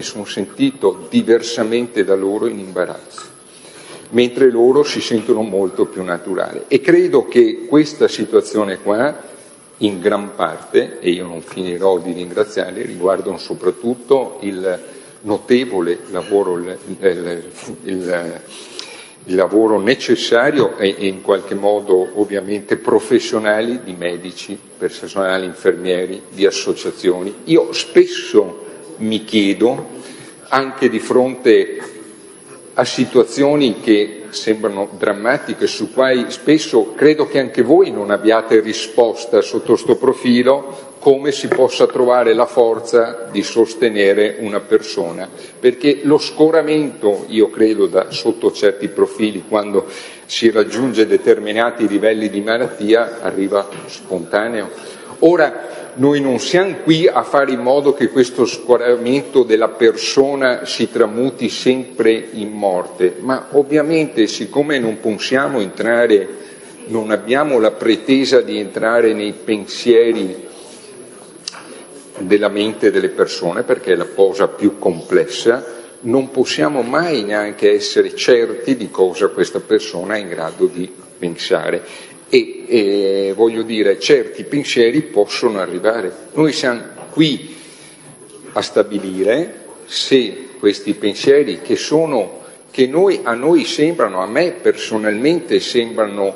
sono sentito diversamente da loro in imbarazzo, mentre loro si sentono molto più naturali. E credo che questa situazione qua, in gran parte, e io non finirò di ringraziarli, riguardano soprattutto il notevole lavoro, il lavoro necessario e in qualche modo ovviamente professionali di medici, personali infermieri, di associazioni. Io spesso mi chiedo, anche di fronte a situazioni che sembrano drammatiche, su cui spesso credo che anche voi non abbiate risposta sotto sto profilo, come si possa trovare la forza di sostenere una persona, perché lo scoramento, io credo, sotto certi profili, quando si raggiunge determinati livelli di malattia, arriva spontaneo. Ora, noi non siamo qui a fare in modo che questo scoramento della persona si tramuti sempre in morte, ma ovviamente, siccome non possiamo entrare, non abbiamo la pretesa di entrare nei pensieri della mente delle persone, perché è la cosa più complessa, non possiamo mai neanche essere certi di cosa questa persona è in grado di pensare. E voglio dire, certi pensieri possono arrivare. Noi siamo qui a stabilire se questi pensieri a noi sembrano, a me personalmente sembrano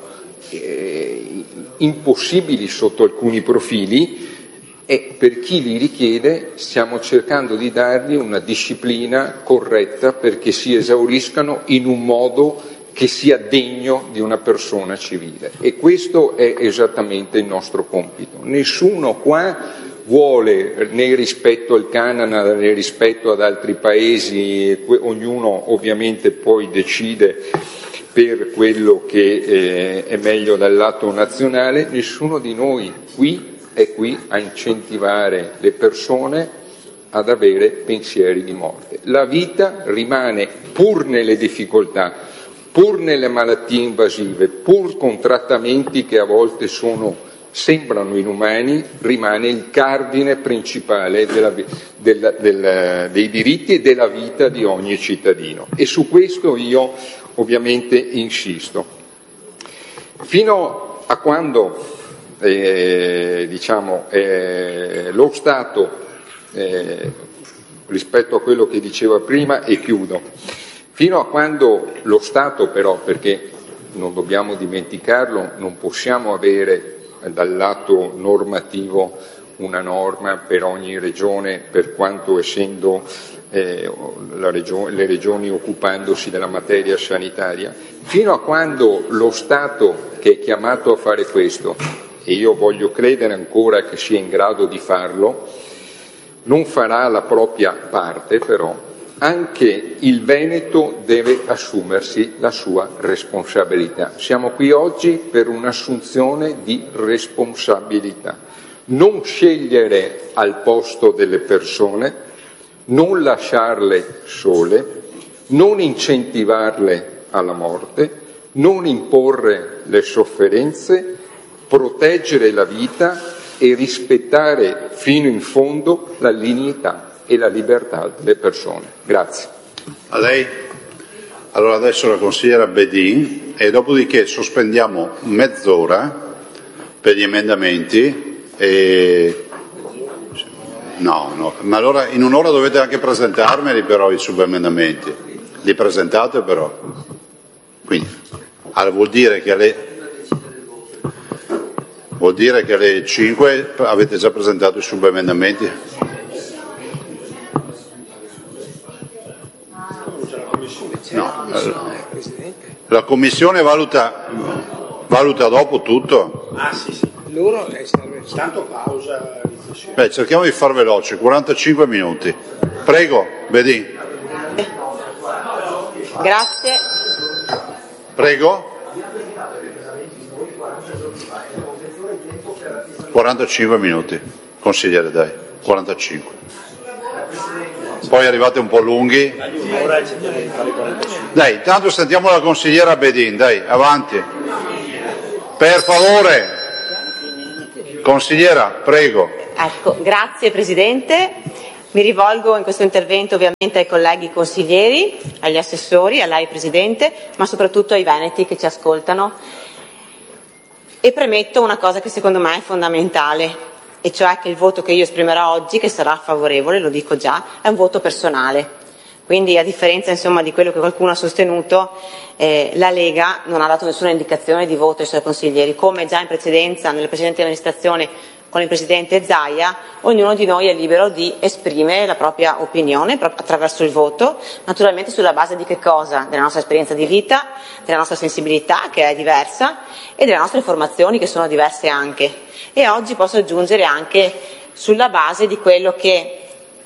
impossibili sotto alcuni profili, e per chi li richiede stiamo cercando di dargli una disciplina corretta perché si esauriscano in un modo che sia degno di una persona civile. E questo è esattamente il nostro compito. Nessuno qua vuole, né rispetto al Canada né rispetto ad altri paesi, ognuno ovviamente poi decide per quello che è meglio dal lato nazionale, nessuno di noi è qui a incentivare le persone ad avere pensieri di morte. La vita rimane, pur nelle difficoltà, pur nelle malattie invasive, pur con trattamenti che a volte sembrano inumani, rimane il cardine principale dei diritti e della vita di ogni cittadino. E su questo io ovviamente insisto. Fino a quando lo Stato, rispetto a quello che diceva prima, e chiudo, fino a quando lo Stato però, perché non dobbiamo dimenticarlo, non possiamo avere dal lato normativo una norma per ogni regione, per quanto essendo le regioni occupandosi della materia sanitaria, fino a quando lo Stato, che è chiamato a fare questo, e io voglio credere ancora che sia in grado di farlo, non farà la propria parte, però anche il Veneto deve assumersi la sua responsabilità. Siamo qui oggi per un'assunzione di responsabilità. Non scegliere al posto delle persone, non lasciarle sole, non incentivarle alla morte, non imporre le sofferenze, proteggere la vita e rispettare fino in fondo la dignità e la libertà delle persone. Grazie. A lei. Allora adesso la consigliera Bedin e dopodiché sospendiamo mezz'ora per gli emendamenti No, ma allora in un'ora dovete anche presentarmeli però i subemendamenti. Li presentate però. Quindi, allora vuol dire che alle 5 avete già presentato i subemendamenti? No. La Commissione valuta dopo tutto? Ah sì. Loro tanto pausa. Beh, cerchiamo di far veloce, 45 minuti. Prego, Bedin. Grazie. Prego. 45 minuti, consigliere, dai, 45. Poi arrivate un po' lunghi. Dai, intanto sentiamo la consigliera Bedin, dai, avanti. Per favore. Consigliera, prego. Ecco, grazie Presidente. Mi rivolgo in questo intervento ovviamente ai colleghi consiglieri, agli assessori, a lei Presidente, ma soprattutto ai veneti che ci ascoltano. E premetto una cosa che secondo me è fondamentale, e cioè che il voto che io esprimerò oggi, che sarà favorevole, lo dico già, è un voto personale. Quindi a differenza insomma di quello che qualcuno ha sostenuto, la Lega non ha dato nessuna indicazione di voto ai suoi consiglieri, come già in precedenza nelle precedenti amministrazioni con il Presidente Zaia. Ognuno di noi è libero di esprimere la propria opinione attraverso il voto, naturalmente sulla base di che cosa? Della nostra esperienza di vita, della nostra sensibilità che è diversa e delle nostre formazioni che sono diverse anche. E oggi posso aggiungere anche sulla base di quello che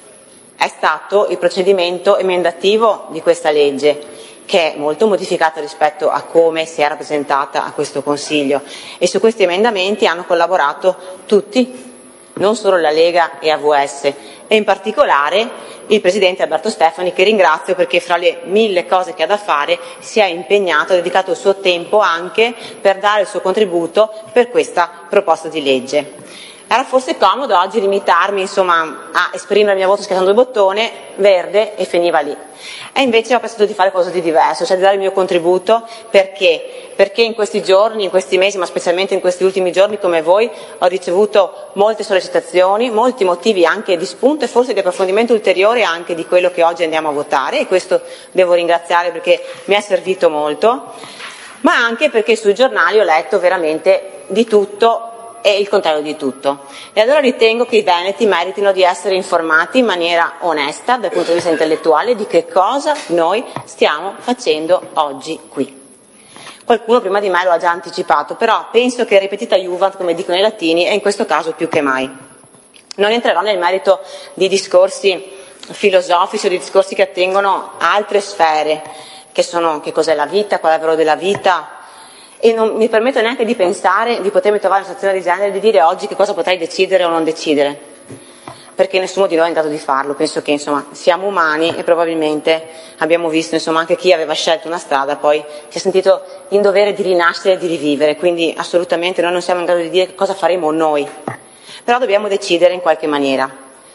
è stato il procedimento emendativo di questa legge, che è molto modificata rispetto a come si era presentata a questo Consiglio, e su questi emendamenti hanno collaborato tutti, non solo la Lega e AVS, e in particolare il Presidente Alberto Stefani, che ringrazio perché fra le 1000 cose che ha da fare si è impegnato, ha dedicato il suo tempo anche per dare il suo contributo per questa proposta di legge. Era forse comodo oggi limitarmi insomma a esprimere il mio voto schiacciando il bottone verde e finiva lì. E invece ho pensato di fare qualcosa di diverso, cioè di dare il mio contributo. Perché in questi giorni, in questi mesi, ma specialmente in questi ultimi giorni come voi, ho ricevuto molte sollecitazioni, molti motivi anche di spunto e forse di approfondimento ulteriore anche di quello che oggi andiamo a votare, e questo devo ringraziare perché mi è servito molto, ma anche perché sui giornali ho letto veramente di tutto e il contrario di tutto. E allora ritengo che i veneti meritino di essere informati in maniera onesta dal punto di vista intellettuale di che cosa noi stiamo facendo oggi qui. Qualcuno prima di me lo ha già anticipato, però penso che repetita iuvat, come dicono i latini, e in questo caso più che mai. Non entrerò nel merito di discorsi filosofici o di discorsi che attengono a altre sfere, che sono che cos'è la vita, qual è il valore della vita, e non mi permetto neanche di pensare di potermi trovare in una situazione di genere, di dire oggi che cosa potrei decidere o non decidere, perché nessuno di noi è in grado di farlo. Penso che insomma siamo umani e probabilmente abbiamo visto insomma anche chi aveva scelto una strada poi si è sentito in dovere di rinascere e di rivivere, quindi assolutamente noi non siamo in grado di dire cosa faremo noi, però dobbiamo decidere in qualche maniera.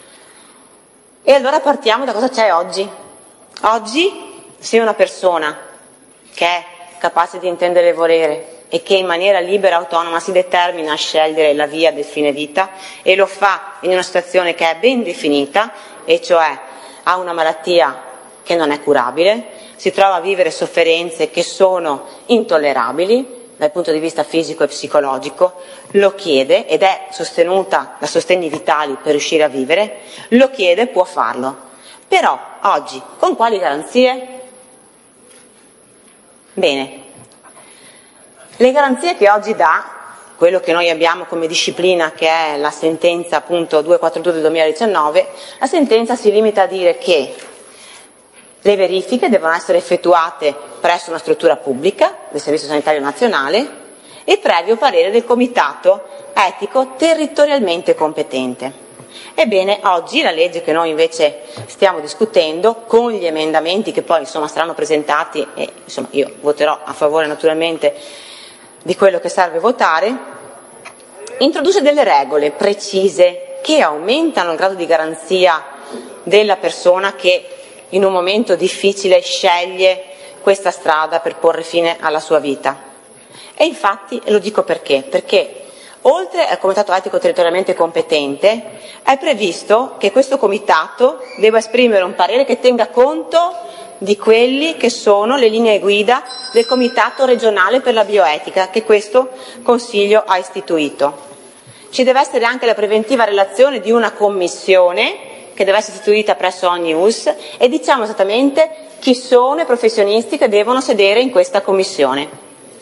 E allora partiamo da cosa c'è oggi. Oggi se una persona che è capace di intendere e volere e che in maniera libera e autonoma si determina a scegliere la via del fine vita e lo fa in una situazione che è ben definita, e cioè ha una malattia che non è curabile, si trova a vivere sofferenze che sono intollerabili dal punto di vista fisico e psicologico, lo chiede ed è sostenuta da sostegni vitali per riuscire a vivere, lo chiede, può farlo. Però oggi con quali garanzie? Bene, le garanzie che oggi dà quello che noi abbiamo come disciplina, che è la sentenza appunto 242 del 2019, la sentenza si limita a dire che le verifiche devono essere effettuate presso una struttura pubblica del Servizio Sanitario Nazionale e previo parere del Comitato Etico territorialmente competente. Ebbene, oggi la legge che noi invece stiamo discutendo, con gli emendamenti che poi insomma saranno presentati, e insomma io voterò a favore naturalmente di quello che serve votare, introduce delle regole precise che aumentano il grado di garanzia della persona che in un momento difficile sceglie questa strada per porre fine alla sua vita. E infatti lo dico perché oltre al Comitato Etico territorialmente competente è previsto che questo comitato debba esprimere un parere che tenga conto di quelli che sono le linee guida del Comitato regionale per la bioetica che questo Consiglio ha istituito. Ci deve essere anche la preventiva relazione di una commissione che deve essere istituita presso ogni US e diciamo esattamente chi sono i professionisti che devono sedere in questa commissione.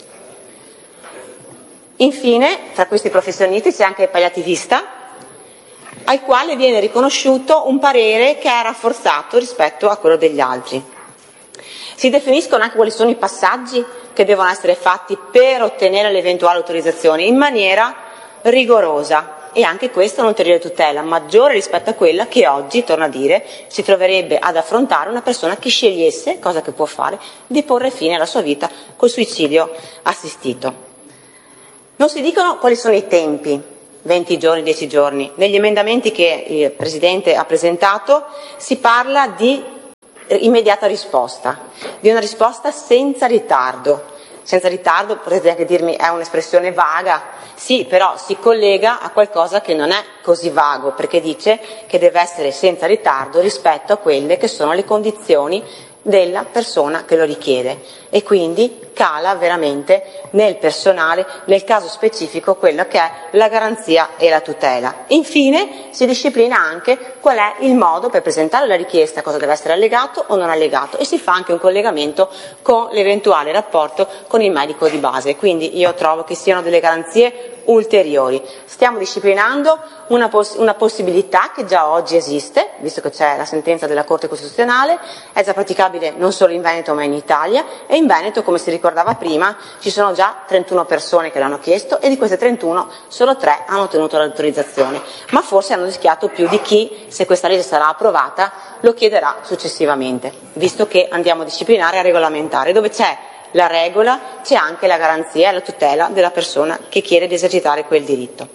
Infine, tra questi professionisti c'è anche il palliativista, al quale viene riconosciuto un parere che è rafforzato rispetto a quello degli altri. Si definiscono anche quali sono i passaggi che devono essere fatti per ottenere l'eventuale autorizzazione in maniera rigorosa, e anche questa è un'ulteriore tutela maggiore rispetto a quella che oggi, torno a dire, si troverebbe ad affrontare una persona che scegliesse, cosa che può fare, di porre fine alla sua vita col suicidio assistito. Non si dicono quali sono i tempi, 20 giorni, 10 giorni. Negli emendamenti che il Presidente ha presentato si parla di immediata risposta, di una risposta senza ritardo. Senza ritardo, potete anche dirmi, è un'espressione vaga, sì, però si collega a qualcosa che non è così vago, perché dice che deve essere senza ritardo rispetto a quelle che sono le condizioni della persona che lo richiede, e quindi cala veramente nel personale, nel caso specifico, quella che è la garanzia e la tutela. Infine si disciplina anche qual è il modo per presentare la richiesta, cosa deve essere allegato o non allegato, e si fa anche un collegamento con l'eventuale rapporto con il medico di base. Quindi io trovo che siano delle garanzie ulteriori. Stiamo disciplinando una possibilità che già oggi esiste, visto che c'è la sentenza della Corte Costituzionale, è già praticabile non solo in Veneto ma in Italia, e in Veneto, come si ricordava prima, ci sono già 31 persone che l'hanno chiesto, e di queste 31 solo 3 hanno ottenuto l'autorizzazione, ma forse hanno rischiato più di chi, se questa legge sarà approvata, lo chiederà successivamente, visto che andiamo a disciplinare e a regolamentare. Dove c'è la regola c'è anche la garanzia e la tutela della persona che chiede di esercitare quel diritto.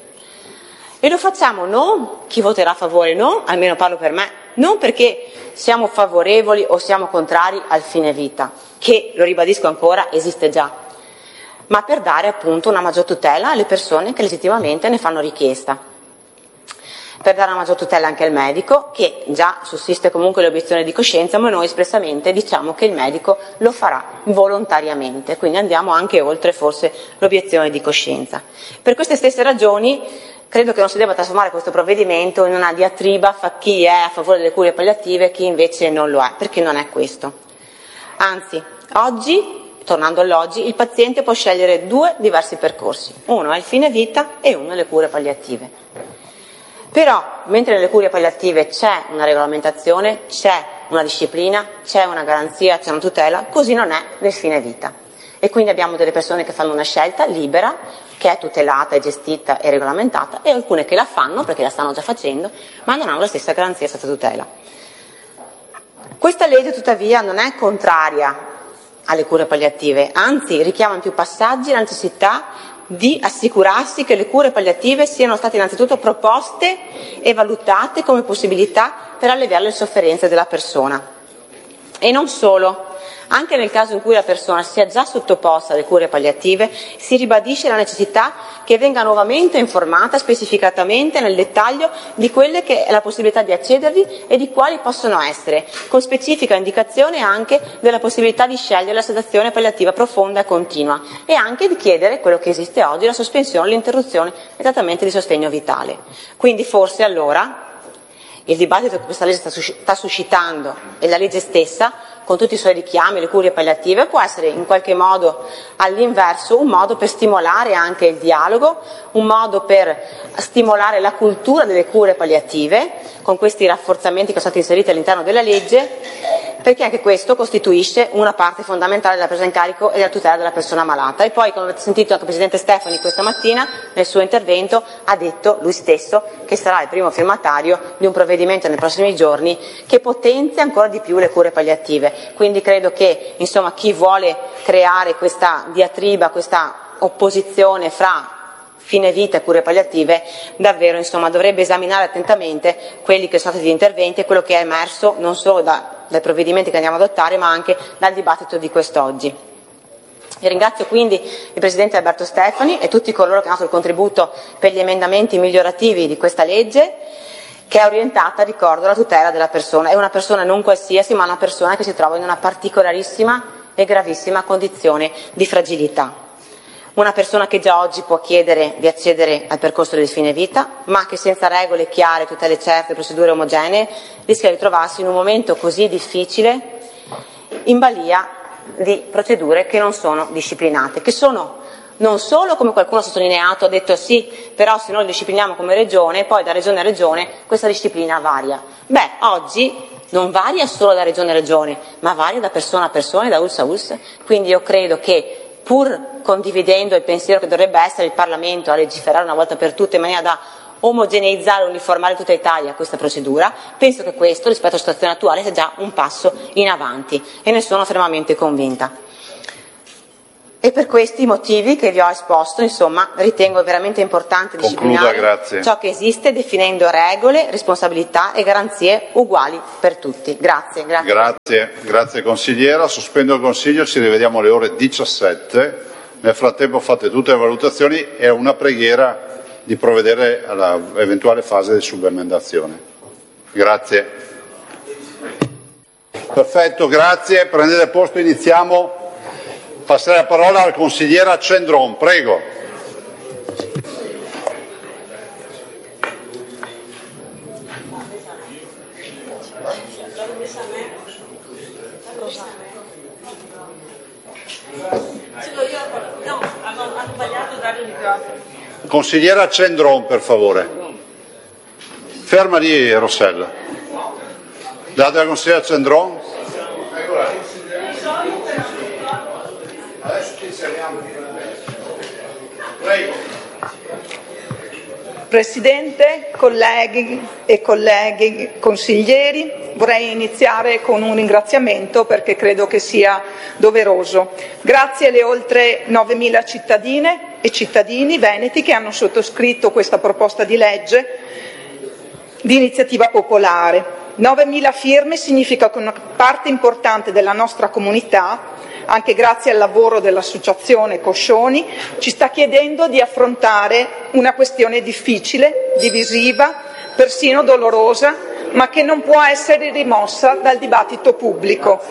E lo facciamo non, chi voterà a favore no, almeno parlo per me, non perché siamo favorevoli o siamo contrari al fine vita, che, lo ribadisco ancora, esiste già, ma per dare appunto una maggior tutela alle persone che legittimamente ne fanno richiesta. Per dare una maggior tutela anche al medico, che già sussiste comunque l'obiezione di coscienza, ma noi espressamente diciamo che il medico lo farà volontariamente, quindi andiamo anche oltre forse l'obiezione di coscienza. Per queste stesse ragioni credo che non si debba trasformare questo provvedimento in una diatriba fra chi è a favore delle cure palliative e chi invece non lo è, perché non è questo. Anzi, oggi, tornando all'oggi, il paziente può scegliere 2 diversi percorsi, uno è il fine vita e uno è le cure palliative. Però, mentre nelle cure palliative c'è una regolamentazione, c'è una disciplina, c'è una garanzia, c'è una tutela, così non è nel fine vita. E quindi abbiamo delle persone che fanno una scelta libera, che è tutelata, è gestita e regolamentata, e alcune che la fanno perché la stanno già facendo, ma non hanno la stessa garanzia e la stessa tutela. Questa legge tuttavia non è contraria alle cure palliative, anzi richiama in più passaggi la necessità di assicurarsi che le cure palliative siano state innanzitutto proposte e valutate come possibilità per alleviare le sofferenze della persona. E non solo, anche nel caso in cui la persona sia già sottoposta alle cure palliative, si ribadisce la necessità che venga nuovamente informata specificatamente nel dettaglio di quelle che è la possibilità di accedervi e di quali possono essere, con specifica indicazione anche della possibilità di scegliere la sedazione palliativa profonda e continua, e anche di chiedere quello che esiste oggi, la sospensione, l'interruzione e trattamenti di sostegno vitale. Quindi forse allora il dibattito che questa legge sta suscitando e la legge stessa, con tutti i suoi richiami, le cure palliative, può essere in qualche modo all'inverso un modo per stimolare anche il dialogo, un modo per stimolare la cultura delle cure palliative, con questi rafforzamenti che sono stati inseriti all'interno della legge, perché anche questo costituisce una parte fondamentale della presa in carico e della tutela della persona malata. E poi, come avete sentito anche il Presidente Stefani questa mattina, nel suo intervento ha detto lui stesso che sarà il primo firmatario di un provvedimento nei prossimi giorni che potenzia ancora di più le cure palliative. Quindi credo che insomma, chi vuole creare questa diatriba, questa opposizione fra fine vita e cure palliative, davvero insomma, dovrebbe esaminare attentamente quelli che sono stati gli interventi e quello che è emerso non solo dai provvedimenti che andiamo ad adottare, ma anche dal dibattito di quest'oggi. Ringrazio quindi il Presidente Alberto Stefani e tutti coloro che hanno dato il contributo per gli emendamenti migliorativi di questa legge, che è orientata, ricordo, alla tutela della persona. È una persona non qualsiasi, ma una persona che si trova in una particolarissima e gravissima condizione di fragilità. Una persona che già oggi può chiedere di accedere al percorso del fine vita, ma che senza regole chiare, tutele certe, procedure omogenee, rischia di trovarsi in un momento così difficile in balia di procedure che non sono disciplinate, che sono non solo, come qualcuno ha sottolineato, ha detto sì, però se noi lo discipliniamo come regione, poi da regione a regione questa disciplina varia. Beh, oggi non varia solo da regione a regione, ma varia da persona a persona e da ULSS a ULSS, quindi io credo che pur condividendo il pensiero che dovrebbe essere il Parlamento a legiferare una volta per tutte in maniera da omogeneizzare, uniformare tutta Italia questa procedura, penso che questo rispetto alla situazione attuale sia già un passo in avanti e ne sono fermamente convinta. E per questi motivi che vi ho esposto, insomma, ritengo veramente importante disciplinare ciò che esiste, definendo regole, responsabilità e garanzie uguali per tutti. Grazie. Grazie consigliera. Sospendo il Consiglio, ci rivediamo alle ore 17. Nel frattempo fate tutte le valutazioni e una preghiera di provvedere all'eventuale fase di subemendazione. Grazie. Perfetto, grazie. Prendete posto, iniziamo. Passerei la parola al consigliere Accendron, prego. Consigliere Accendron, per favore. Ferma lì, Rossella. Date al consigliere Accendron. Presidente, colleghi e colleghi consiglieri, vorrei iniziare con un ringraziamento perché credo che sia doveroso. Grazie alle oltre 9.000 cittadine e cittadini veneti che hanno sottoscritto questa proposta di legge di iniziativa popolare. 9.000 firme significa che una parte importante della nostra comunità, anche grazie al lavoro dell'associazione Coscioni, ci sta chiedendo di affrontare una questione difficile, divisiva, persino dolorosa, ma che non può essere rimossa dal dibattito pubblico.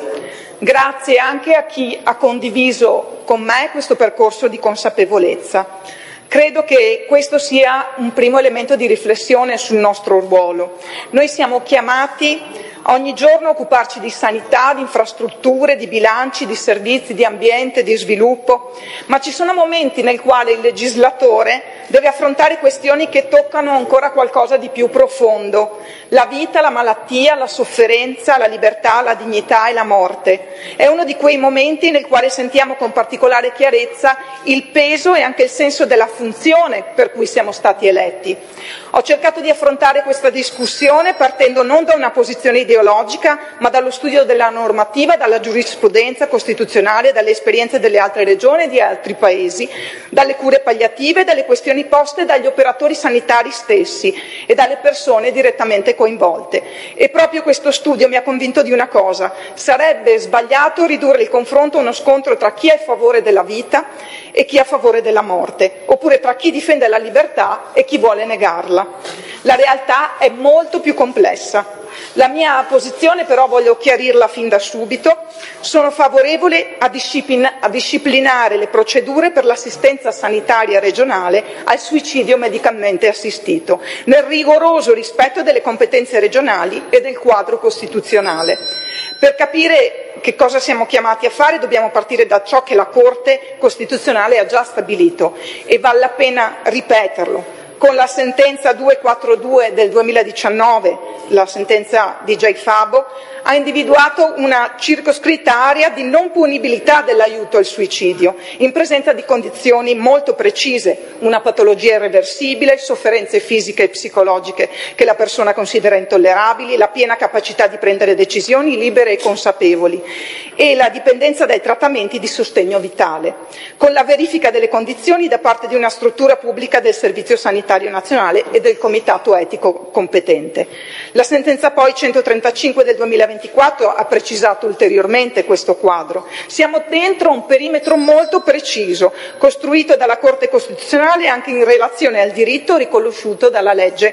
Grazie anche a chi ha condiviso con me questo percorso di consapevolezza. Credo che questo sia un primo elemento di riflessione sul nostro ruolo. Noi siamo chiamati ogni giorno a occuparci di sanità, di infrastrutture, di bilanci, di servizi, di ambiente, di sviluppo, ma ci sono momenti nel quale il legislatore deve affrontare questioni che toccano ancora qualcosa di più profondo: la vita, la malattia, la sofferenza, la libertà, la dignità e la morte. È uno di quei momenti nel quale sentiamo con particolare chiarezza il peso e anche il senso della funzione per cui siamo stati eletti. Ho cercato di affrontare questa discussione partendo non da una posizione ideologica, ma dallo studio della normativa, dalla giurisprudenza costituzionale, dalle esperienze delle altre regioni e di altri paesi, dalle cure palliative, dalle questioni poste dagli operatori sanitari stessi e dalle persone direttamente coinvolte. E proprio questo studio mi ha convinto di una cosa: sarebbe sbagliato ridurre il confronto a uno scontro tra chi è a favore della vita e chi è a favore della morte, oppure tra chi difende la libertà e chi vuole negarla. La realtà è molto più complessa. La mia posizione però voglio chiarirla fin da subito: sono favorevole a disciplinare le procedure per l'assistenza sanitaria regionale al suicidio medicalmente assistito, nel rigoroso rispetto delle competenze regionali e del quadro costituzionale. Per capire che cosa siamo chiamati a fare dobbiamo partire da ciò che la Corte Costituzionale ha già stabilito, e vale la pena ripeterlo. Con la sentenza 242 del 2019, la sentenza di J. Fabo, ha individuato una circoscritta area di non punibilità dell'aiuto al suicidio, in presenza di condizioni molto precise: una patologia irreversibile, sofferenze fisiche e psicologiche che la persona considera intollerabili, la piena capacità di prendere decisioni libere e consapevoli e la dipendenza dai trattamenti di sostegno vitale, con la verifica delle condizioni da parte di una struttura pubblica del Servizio Sanitario Nazionale e del Comitato Etico competente. La sentenza poi 135 del 2024 ha precisato ulteriormente questo quadro. Siamo dentro un perimetro molto preciso, costruito dalla Corte Costituzionale anche in relazione al diritto riconosciuto dalla legge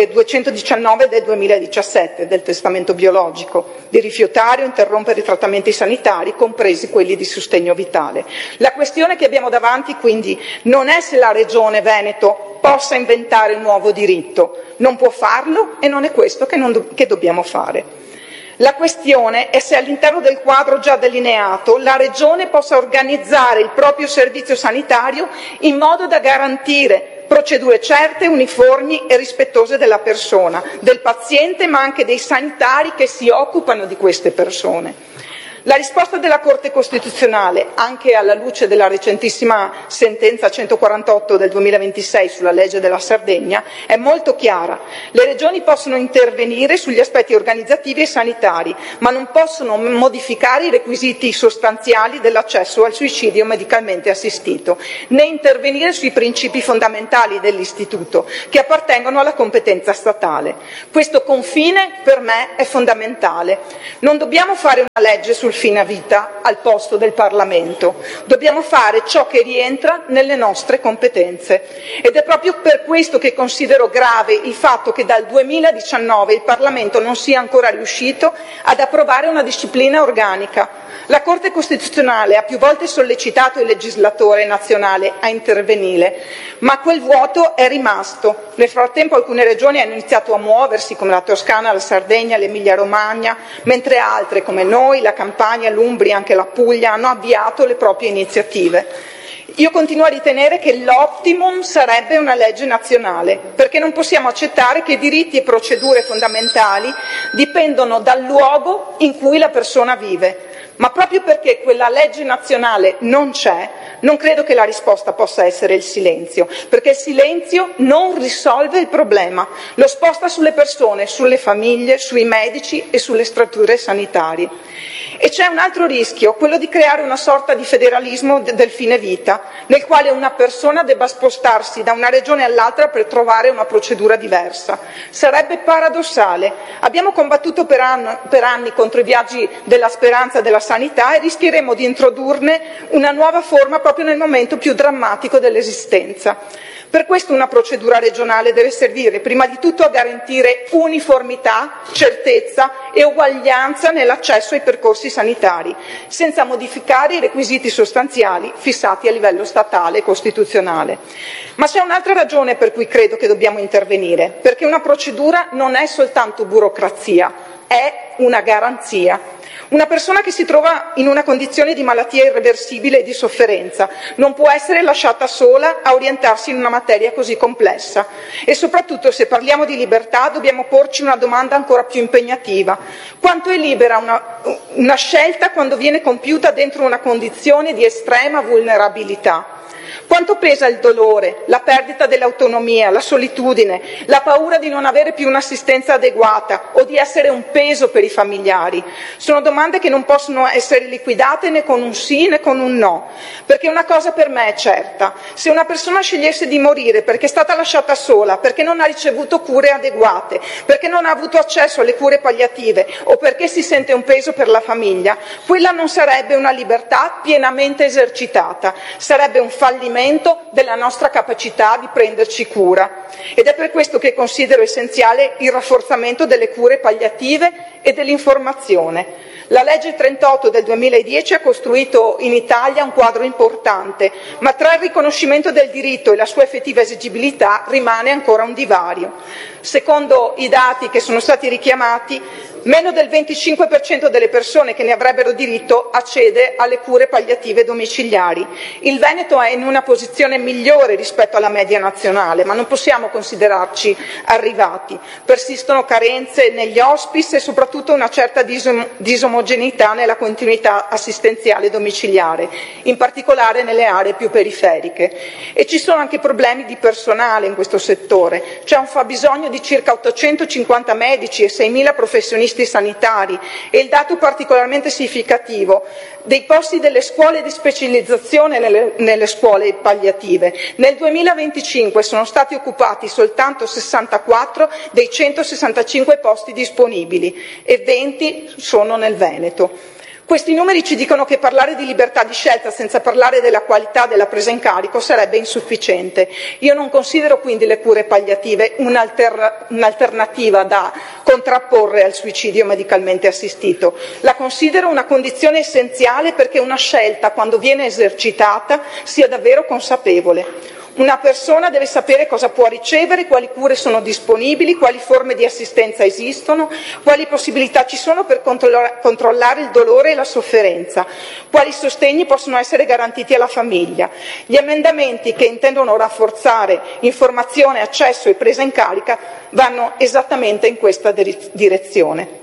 219 del 2017 del testamento biologico, di rifiutare o interrompere i trattamenti sanitari, compresi quelli di sostegno vitale. La questione che abbiamo davanti quindi non è se la Regione Veneto possa inventare un nuovo diritto, non può farlo e non è questo che dobbiamo fare. La questione è se all'interno del quadro già delineato la Regione possa organizzare il proprio servizio sanitario in modo da garantire procedure certe, uniformi e rispettose della persona, del paziente, ma anche dei sanitari che si occupano di queste persone. La risposta della Corte Costituzionale, anche alla luce della recentissima sentenza 148 del 2026 sulla legge della Sardegna, è molto chiara. Le regioni possono intervenire sugli aspetti organizzativi e sanitari, ma non possono modificare i requisiti sostanziali dell'accesso al suicidio medicalmente assistito, né intervenire sui principi fondamentali dell'istituto, che appartengono alla competenza statale. Questo confine per me è fondamentale. Non dobbiamo fare una legge sul fine vita al posto del Parlamento, dobbiamo fare ciò che rientra nelle nostre competenze, ed è proprio per questo che considero grave il fatto che dal 2019 il Parlamento non sia ancora riuscito ad approvare una disciplina organica. La Corte Costituzionale ha più volte sollecitato il legislatore nazionale a intervenire, ma quel vuoto è rimasto. Nel frattempo alcune regioni hanno iniziato a muoversi, come la Toscana, la Sardegna, l'Emilia-Romagna, mentre altre, come noi, la Campania, l'Umbria, anche la Puglia, hanno avviato le proprie iniziative. Io continuo a ritenere che l'optimum sarebbe una legge nazionale, perché non possiamo accettare che diritti e procedure fondamentali dipendono dal luogo in cui la persona vive. Ma proprio perché quella legge nazionale non c'è, non credo che la risposta possa essere il silenzio, perché il silenzio non risolve il problema, lo sposta sulle persone, sulle famiglie, sui medici e sulle strutture sanitarie. E c'è un altro rischio, quello di creare una sorta di federalismo del fine vita, nel quale una persona debba spostarsi da una regione all'altra per trovare una procedura diversa. Sarebbe paradossale. Abbiamo combattuto per anni contro i viaggi della speranza e della sanità e rischieremo di introdurne una nuova forma proprio nel momento più drammatico dell'esistenza. Per questo una procedura regionale deve servire prima di tutto a garantire uniformità, certezza e uguaglianza nell'accesso ai percorsi sanitari, senza modificare i requisiti sostanziali fissati a livello statale e costituzionale. Ma c'è un'altra ragione per cui credo che dobbiamo intervenire, perché una procedura non è soltanto burocrazia, è una garanzia. Una persona che si trova in una condizione di malattia irreversibile e di sofferenza non può essere lasciata sola a orientarsi in una materia così complessa. E soprattutto, se parliamo di libertà, dobbiamo porci una domanda ancora più impegnativa. Quanto è libera una scelta quando viene compiuta dentro una condizione di estrema vulnerabilità? Quanto pesa il dolore, la perdita dell'autonomia, la solitudine, la paura di non avere più un'assistenza adeguata o di essere un peso per i familiari? Sono domande che non possono essere liquidate né con un sì né con un no, perché una cosa per me è certa: se una persona scegliesse di morire perché è stata lasciata sola, perché non ha ricevuto cure adeguate, perché non ha avuto accesso alle cure palliative o perché si sente un peso per la famiglia, quella non sarebbe una libertà pienamente esercitata, sarebbe un fallimento della nostra capacità di prenderci cura. Ed è per questo che considero essenziale il rafforzamento delle cure palliative e dell'informazione. La legge 38 del 2010 ha costruito in Italia un quadro importante, ma tra il riconoscimento del diritto e la sua effettiva esigibilità rimane ancora un divario. Secondo i dati che sono stati richiamati, meno del 25% delle persone che ne avrebbero diritto accede alle cure palliative domiciliari. Il Veneto è in una posizione migliore rispetto alla media nazionale, ma non possiamo considerarci arrivati. Persistono carenze negli hospice e soprattutto una certa disomogeneità nella continuità assistenziale domiciliare, in particolare nelle aree più periferiche. E ci sono anche problemi di personale in questo settore. C'è un fabbisogno di circa 850 medici e 6.000 professionisti sanitari, e il dato particolarmente significativo dei posti delle scuole di specializzazione nelle scuole palliative. Nel 2025 sono stati occupati soltanto 64 dei 165 posti disponibili e 20 sono nel Veneto. Questi numeri ci dicono che parlare di libertà di scelta senza parlare della qualità della presa in carico sarebbe insufficiente. Io non considero quindi le cure palliative un'alternativa da contrapporre al suicidio medicalmente assistito. La considero una condizione essenziale perché una scelta, quando viene esercitata, sia davvero consapevole. Una persona deve sapere cosa può ricevere, quali cure sono disponibili, quali forme di assistenza esistono, quali possibilità ci sono per controllare il dolore e la sofferenza, quali sostegni possono essere garantiti alla famiglia. Gli emendamenti che intendono rafforzare informazione, accesso e presa in carica vanno esattamente in questa direzione.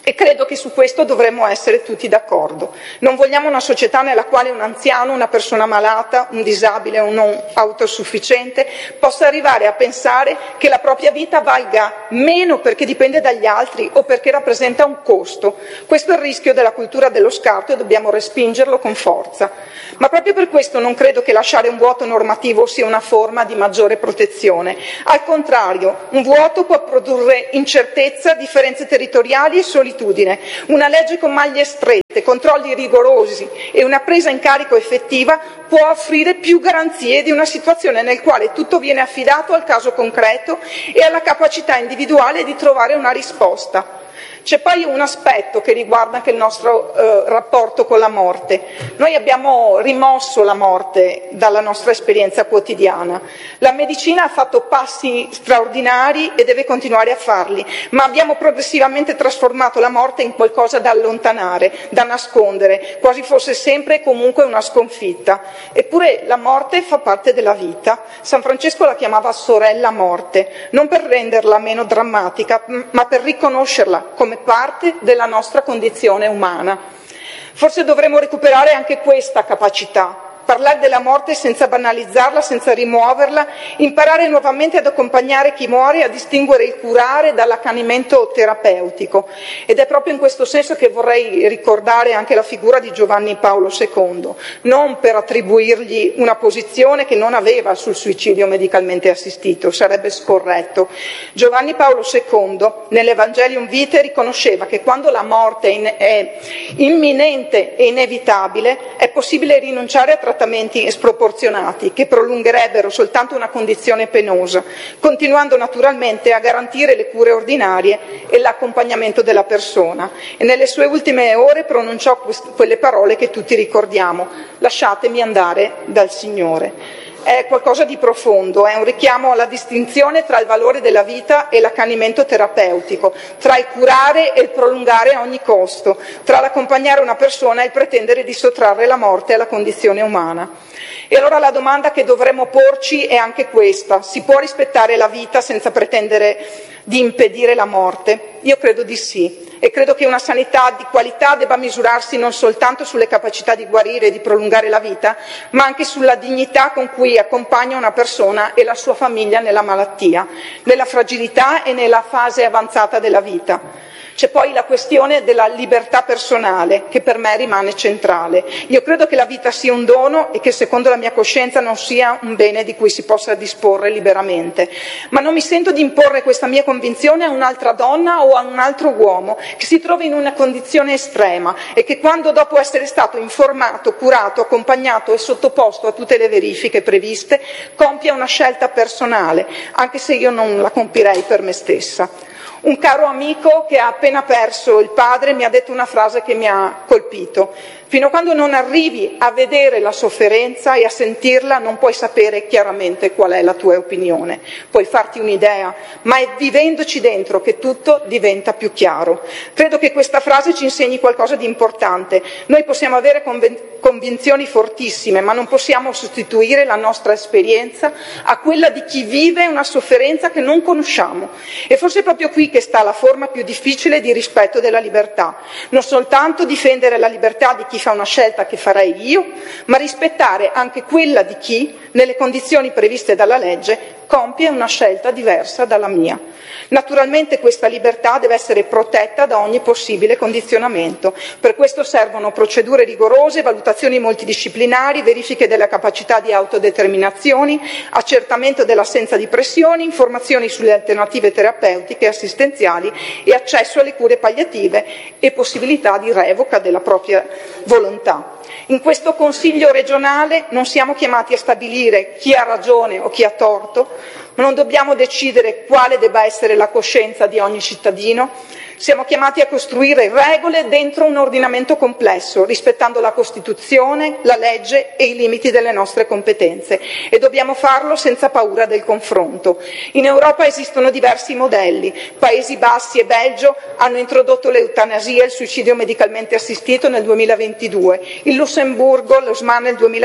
E credo che su questo dovremmo essere tutti d'accordo. Non vogliamo una società nella quale un anziano, una persona malata, un disabile o non autosufficiente possa arrivare a pensare che la propria vita valga meno perché dipende dagli altri o perché rappresenta un costo. Questo è il rischio della cultura dello scarto e dobbiamo respingerlo con forza. Ma proprio per questo non credo che lasciare un vuoto normativo sia una forma di maggiore protezione. Al contrario, un vuoto può produrre incertezza, differenze territoriali e solitudine. Una legge con maglie strette, controlli rigorosi e una presa in carico effettiva può offrire più garanzie di una situazione nel quale tutto viene affidato al caso concreto e alla capacità individuale di trovare una risposta. C'è poi un aspetto che riguarda anche il nostro rapporto con la morte. Noi abbiamo rimosso la morte dalla nostra esperienza quotidiana. La medicina ha fatto passi straordinari e deve continuare a farli, ma abbiamo progressivamente trasformato la morte in qualcosa da allontanare, da nascondere, quasi fosse sempre e comunque una sconfitta. Eppure la morte fa parte della vita. San Francesco la chiamava sorella morte, non per renderla meno drammatica, ma per riconoscerla come parte della nostra condizione umana. Forse dovremmo recuperare anche questa capacità, parlare della morte senza banalizzarla, senza rimuoverla, imparare nuovamente ad accompagnare chi muore, a distinguere il curare dall'accanimento terapeutico. Ed è proprio in questo senso che vorrei ricordare anche la figura di Giovanni Paolo II, non per attribuirgli una posizione che non aveva sul suicidio medicalmente assistito, sarebbe scorretto. Giovanni Paolo II, nell'Evangelium Vitae, riconosceva che quando la morte è imminente e inevitabile, è possibile rinunciare a trattamenti sproporzionati che prolungherebbero soltanto una condizione penosa, continuando naturalmente a garantire le cure ordinarie e l'accompagnamento della persona. E nelle sue ultime ore pronunciò quelle parole che tutti ricordiamo: lasciatemi andare dal Signore. È qualcosa di profondo, è un richiamo alla distinzione tra il valore della vita e l'accanimento terapeutico, tra il curare e il prolungare a ogni costo, tra l'accompagnare una persona e il pretendere di sottrarre la morte alla condizione umana. E allora la domanda che dovremmo porci è anche questa: si può rispettare la vita senza pretendere di impedire la morte? Io credo di sì. E credo che una sanità di qualità debba misurarsi non soltanto sulle capacità di guarire e di prolungare la vita, ma anche sulla dignità con cui accompagna una persona e la sua famiglia nella malattia, nella fragilità e nella fase avanzata della vita. C'è poi la questione della libertà personale, che per me rimane centrale. Io credo che la vita sia un dono e che secondo la mia coscienza non sia un bene di cui si possa disporre liberamente. Ma non mi sento di imporre questa mia convinzione a un'altra donna o a un altro uomo che si trovi in una condizione estrema e che quando, dopo essere stato informato, curato, accompagnato e sottoposto a tutte le verifiche previste, compia una scelta personale, anche se io non la compirei per me stessa. Un caro amico che ha appena perso il padre mi ha detto una frase che mi ha colpito: fino a quando non arrivi a vedere la sofferenza e a sentirla non puoi sapere chiaramente qual è la tua opinione, puoi farti un'idea, ma è vivendoci dentro che tutto diventa più chiaro. Credo che questa frase ci insegni qualcosa di importante. Noi possiamo avere convinzioni fortissime, ma non possiamo sostituire la nostra esperienza a quella di chi vive una sofferenza che non conosciamo. E forse è proprio qui che sta la forma più difficile di rispetto della libertà. Non soltanto difendere la libertà di chi fa una scelta che farei io, ma rispettare anche quella di chi, nelle condizioni previste dalla legge, compie una scelta diversa dalla mia. Naturalmente questa libertà deve essere protetta da ogni possibile condizionamento. Per questo servono procedure rigorose, valutazioni multidisciplinari, verifiche della capacità di autodeterminazione, accertamento dell'assenza di pressioni, informazioni sulle alternative terapeutiche e assistenziali e accesso alle cure palliative e possibilità di revoca della propria volontà. In questo Consiglio regionale non siamo chiamati a stabilire chi ha ragione o chi ha torto, ma non dobbiamo decidere quale debba essere la coscienza di ogni cittadino. Siamo chiamati a costruire regole dentro un ordinamento complesso, rispettando la Costituzione, la legge e i limiti delle nostre competenze, e dobbiamo farlo senza paura del confronto. In Europa esistono diversi modelli. Paesi Bassi e Belgio hanno introdotto l'eutanasia e il suicidio medicalmente assistito nel 2022. Il Lussemburgo lo SMA nel 2016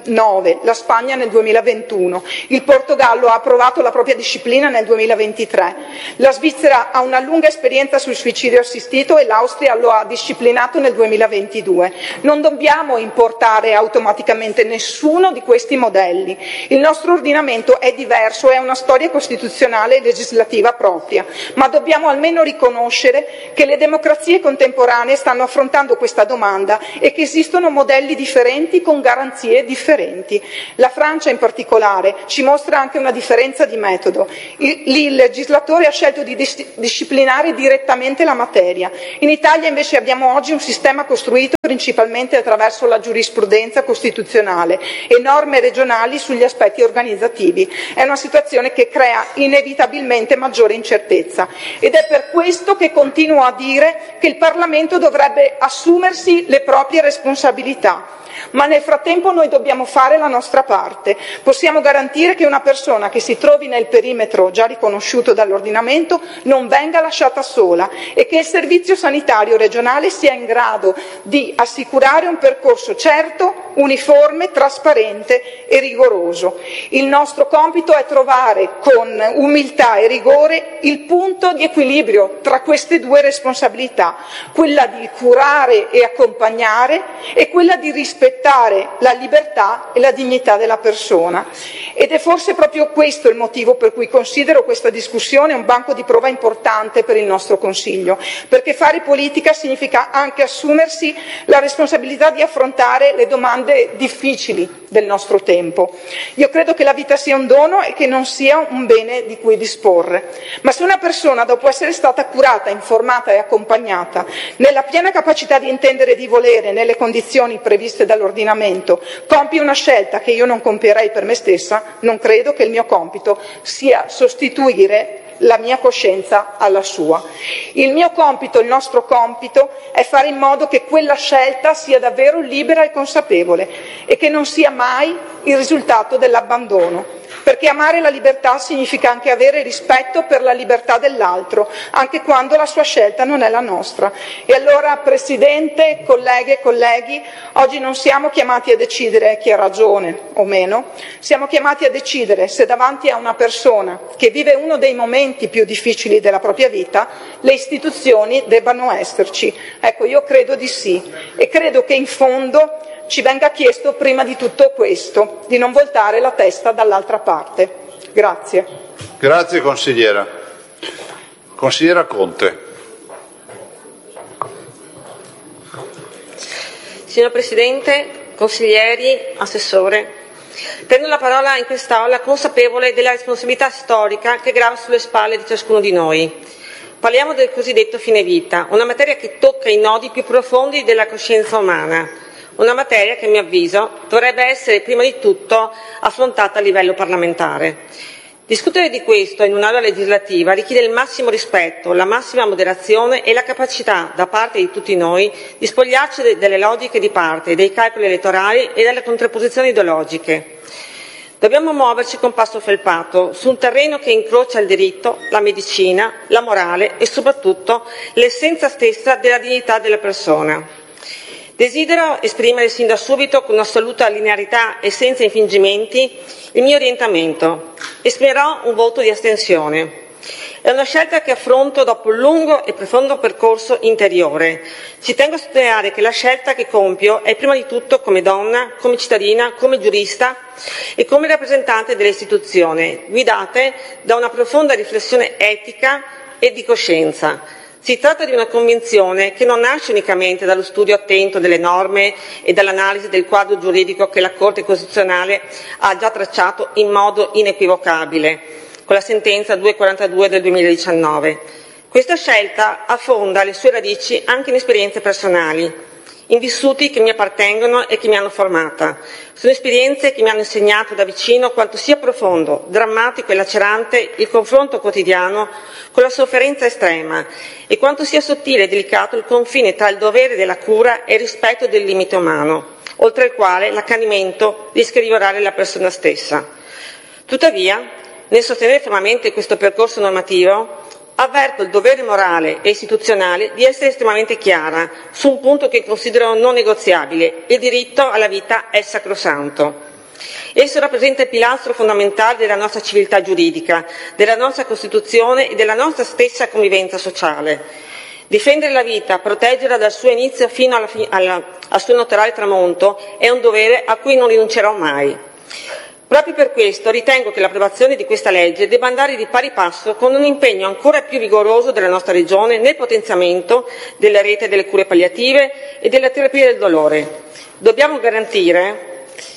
2009, la Spagna nel 2021, il Portogallo ha approvato la propria disciplina nel 2023, la Svizzera ha una lunga esperienza sul suicidio assistito e l'Austria lo ha disciplinato nel 2022. Non dobbiamo importare automaticamente nessuno di questi modelli. Il nostro ordinamento è diverso, è una storia costituzionale e legislativa propria, ma dobbiamo almeno riconoscere che le democrazie contemporanee stanno affrontando questa domanda e che esistono modelli differenti con garanzie differenti. La Francia in particolare ci mostra anche una differenza di metodo. Lì il legislatore ha scelto di disciplinare direttamente la materia. In Italia invece abbiamo oggi un sistema costruito principalmente attraverso la giurisprudenza costituzionale e norme regionali sugli aspetti organizzativi. È una situazione che crea inevitabilmente maggiore incertezza ed è per questo che continuo a dire che il Parlamento dovrebbe assumersi le proprie responsabilità. Ma nel frattempo noi dobbiamo fare la nostra parte. Possiamo garantire che una persona che si trovi nel perimetro già riconosciuto dall'ordinamento non venga lasciata sola e che il servizio sanitario regionale sia in grado di assicurare un percorso certo, uniforme, trasparente e rigoroso. Il nostro compito è trovare con umiltà e rigore il punto di equilibrio tra queste due responsabilità, quella di curare e accompagnare e quella di rispettare la libertà e la dignità della persona. Ed è forse proprio questo il motivo per cui considero questa discussione un banco di prova importante per il nostro Consiglio, perché fare politica significa anche assumersi la responsabilità di affrontare le domande difficili del nostro tempo. Io credo che la vita sia un dono e che non sia un bene di cui disporre, ma se una persona, dopo essere stata curata, informata e accompagnata, nella piena capacità di intendere e di volere, nelle condizioni previste dall'ordinamento, compie una scelta che io non compierei per me stessa, non credo che il mio compito sia sostituire la mia coscienza alla sua. Il mio compito, il nostro compito, è fare in modo che quella scelta sia davvero libera e consapevole e che non sia mai il risultato dell'abbandono. Perché amare la libertà significa anche avere rispetto per la libertà dell'altro, anche quando la sua scelta non è la nostra. E allora, Presidente, colleghe e colleghi, oggi non siamo chiamati a decidere chi ha ragione o meno, siamo chiamati a decidere se davanti a una persona che vive uno dei momenti più difficili della propria vita, le istituzioni debbano esserci. Ecco, io credo di sì e credo che in fondo ci venga chiesto prima di tutto questo, di non voltare la testa dall'altra parte. Grazie. Grazie consigliera. Consigliera Conte. Signor Presidente, consiglieri, assessore, prendo la parola in quest'Aula consapevole della responsabilità storica che grava sulle spalle di ciascuno di noi. Parliamo del cosiddetto fine vita, una materia che tocca i nodi più profondi della coscienza umana. Una materia che, a mio avviso, dovrebbe essere prima di tutto affrontata a livello parlamentare. Discutere di questo in un'aula legislativa richiede il massimo rispetto, la massima moderazione e la capacità da parte di tutti noi di spogliarci delle logiche di parte, dei calcoli elettorali e delle contrapposizioni ideologiche. Dobbiamo muoverci con passo felpato su un terreno che incrocia il diritto, la medicina, la morale e soprattutto l'essenza stessa della dignità della persona. Desidero esprimere sin da subito con assoluta linearità e senza infingimenti il mio orientamento. Esprimerò un voto di astensione. È una scelta che affronto dopo un lungo e profondo percorso interiore. Ci tengo a sottolineare che la scelta che compio è prima di tutto come donna, come cittadina, come giurista e come rappresentante delle istituzioni, guidate da una profonda riflessione etica e di coscienza. Si tratta di una convinzione che non nasce unicamente dallo studio attento delle norme e dall'analisi del quadro giuridico che la Corte Costituzionale ha già tracciato in modo inequivocabile con la sentenza 242 del 2019. Questa scelta affonda le sue radici anche in esperienze personali, in vissuti che mi appartengono e che mi hanno formata. Sono esperienze che mi hanno insegnato da vicino quanto sia profondo, drammatico e lacerante il confronto quotidiano con la sofferenza estrema e quanto sia sottile e delicato il confine tra il dovere della cura e il rispetto del limite umano, oltre il quale l'accanimento rischia di violare la persona stessa. Tuttavia, nel sostenere fermamente questo percorso normativo, avverto il dovere morale e istituzionale di essere estremamente chiara su un punto che considero non negoziabile: il diritto alla vita è sacrosanto. Esso rappresenta il pilastro fondamentale della nostra civiltà giuridica, della nostra Costituzione e della nostra stessa convivenza sociale. Difendere la vita, proteggerla dal suo inizio fino al suo naturale tramonto è un dovere a cui non rinuncerò mai. Proprio per questo ritengo che l'approvazione di questa legge debba andare di pari passo con un impegno ancora più vigoroso della nostra Regione nel potenziamento della rete delle cure palliative e della terapia del dolore. Dobbiamo garantire